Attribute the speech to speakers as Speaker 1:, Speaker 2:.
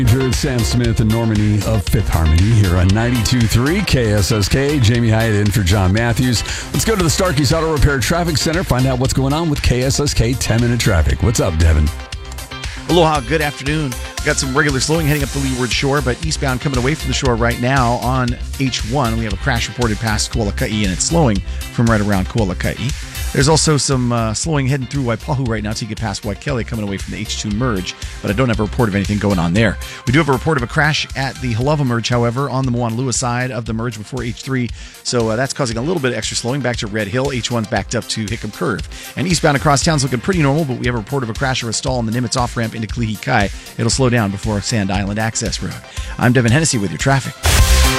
Speaker 1: Drew, Sam Smith, and Normani of Fifth Harmony here on 92.3 KSSK. Jamie Hyatt in for John Matthews. Let's go to the Starkey's Auto Repair Traffic Center, find out what's going on with KSSK 10-minute traffic. What's up, Devin?
Speaker 2: Aloha, good afternoon. Got some regular slowing heading up the Leeward Shore, but eastbound coming away from the shore right now on H1. We have a crash reported past Kualakai, and it's slowing from right around Kualakai. There's also some slowing heading through Waipahu right now till you get past Waikele coming away from the H2 merge, but I don't have a report of anything going on there. We do have a report of a crash at the Halava merge, however, on the Moanalua side of the merge before H3, so that's causing a little bit of extra slowing back to Red Hill. H1's backed up to Hickam Curve. And eastbound across town's looking pretty normal, but we have a report of a crash or a stall on the Nimitz off-ramp into Kalihi Kai. It'll slow down before Sand Island Access Road. I'm Devin Hennessy with your traffic.